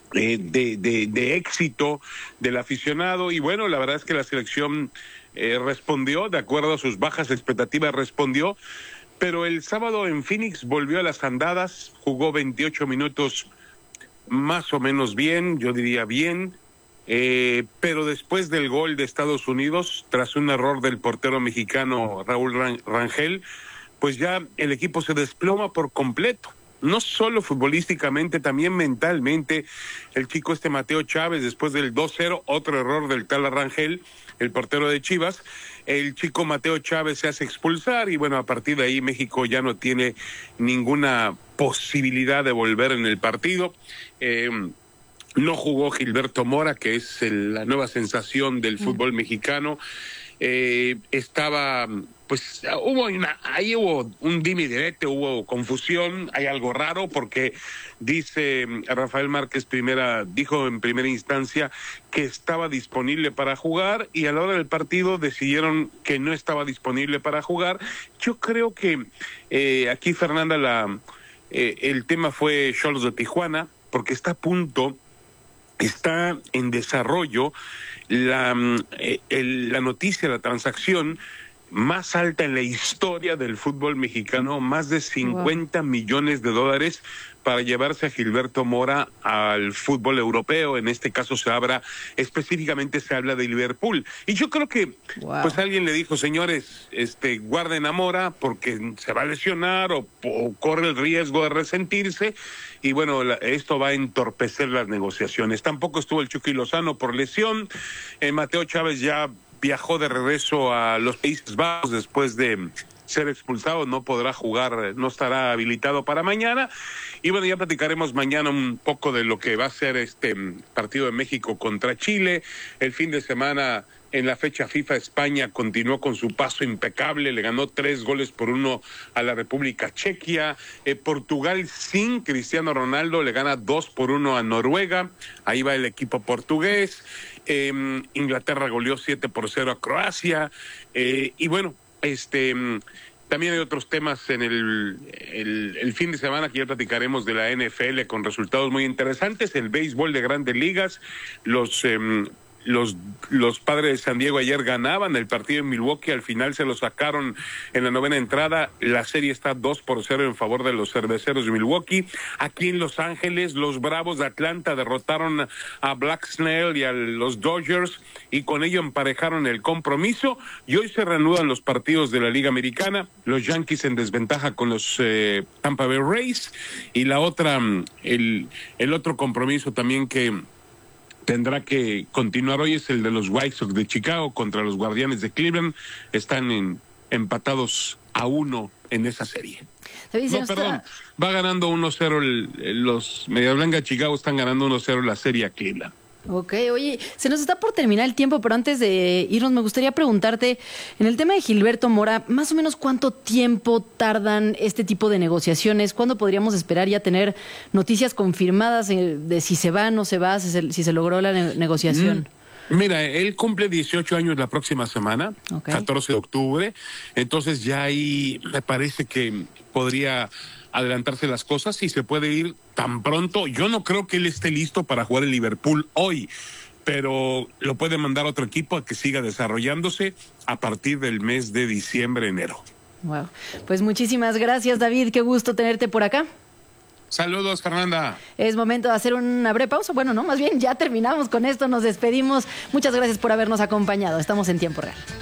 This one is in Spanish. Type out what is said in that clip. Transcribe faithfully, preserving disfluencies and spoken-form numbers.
eh, de, de, de éxito del aficionado. Y bueno, la verdad es que la selección eh, respondió, de acuerdo a sus bajas expectativas, respondió. Pero el sábado en Phoenix volvió a las andadas, jugó veintiocho minutos más o menos bien, yo diría bien, eh, pero después del gol de Estados Unidos, tras un error del portero mexicano Raúl Rangel, pues ya el equipo se desploma por completo. No solo futbolísticamente, también mentalmente. El chico este Mateo Chávez, después del dos cero, otro error del tal Rangel, el portero de Chivas, el chico Mateo Chávez se hace expulsar y bueno, a partir de ahí México ya no tiene ninguna posibilidad de volver en el partido. Eh, no jugó Gilberto Mora, que es el, la nueva sensación del fútbol mexicano. Eh, estaba, pues, hubo una, ahí hubo un dime y direte, hubo confusión, hay algo raro, porque dice Rafael Márquez primera, dijo en primera instancia que estaba disponible para jugar, y a la hora del partido decidieron que no estaba disponible para jugar. Yo creo que eh, aquí, Fernanda, la, eh, el tema fue Xolos de Tijuana, porque está a punto, está en desarrollo la, eh, el, la noticia, la transacción más alta en la historia del fútbol mexicano, más de cincuenta wow. millones de dólares para llevarse a Gilberto Mora al fútbol europeo. En este caso se habla, específicamente se habla de Liverpool. Y yo creo que, wow. pues alguien le dijo, señores, este, guarden a Mora porque se va a lesionar o, o corre el riesgo de resentirse. Y bueno, la, esto va a entorpecer las negociaciones. Tampoco estuvo el Chucky Lozano por lesión. Eh, Mateo Chávez ya viajó de regreso a los Países Bajos después de ser expulsado, no podrá jugar, no estará habilitado para mañana. Y bueno, ya platicaremos mañana un poco de lo que va a ser este partido de México contra Chile. El fin de semana, en la fecha FIFA, España continuó con su paso impecable, le ganó tres goles por uno a la República Chequia. Eh, Portugal, sin Cristiano Ronaldo, le gana dos por uno a Noruega, ahí va el equipo portugués. Eh, Inglaterra goleó siete por cero a Croacia. Eh, y bueno, este... También hay otros temas en el, el, el fin de semana que ya platicaremos de la N F L con resultados muy interesantes. El béisbol de Grandes Ligas, los... Eh, Los, los Padres de San Diego ayer ganaban el partido en Milwaukee, al final se lo sacaron en la novena entrada. La serie está dos por cero en favor de los Cerveceros de Milwaukee. Aquí en Los Ángeles, los Bravos de Atlanta derrotaron a Black Snell y a los Dodgers, y con ello emparejaron el compromiso. Y hoy se reanudan los partidos de la Liga Americana, los Yankees en desventaja con los eh, Tampa Bay Rays, y la otra, el, el otro compromiso también que tendrá que continuar hoy es el de los White Sox de Chicago contra los Guardianes de Cleveland. Están en, empatados a uno en esa serie. No, perdón, va ganando uno cero el, el, los Media Blanca de Chicago están ganando uno cero la serie a Cleveland. Ok, oye, se nos está por terminar el tiempo, pero antes de irnos me gustaría preguntarte, en el tema de Gilberto Mora, más o menos cuánto tiempo tardan este tipo de negociaciones, ¿cuándo podríamos esperar ya tener noticias confirmadas de si se va, no se va, si se, si se logró la ne- negociación? Mm. Mira, él cumple dieciocho años la próxima semana, okay. catorce de octubre, entonces ya ahí me parece que podría adelantarse las cosas y se puede ir tan pronto. Yo no creo que él esté listo para jugar en Liverpool hoy, pero lo puede mandar a otro equipo a que siga desarrollándose a partir del mes de diciembre, enero. Wow. Pues muchísimas gracias, David, qué gusto tenerte por acá. Saludos, Fernanda. Es momento de hacer una breve pausa. Bueno, no, más bien ya terminamos con esto, nos despedimos. Muchas gracias por habernos acompañado. Estamos en Tiempo Real.